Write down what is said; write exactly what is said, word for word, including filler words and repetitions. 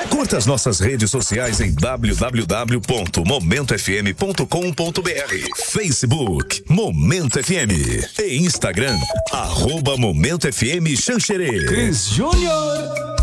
Curta as nossas redes sociais em w w w ponto momento f m ponto com ponto b r, Facebook Momento F M e Instagram arroba Momento F M Xanxerê. Cris Júnior.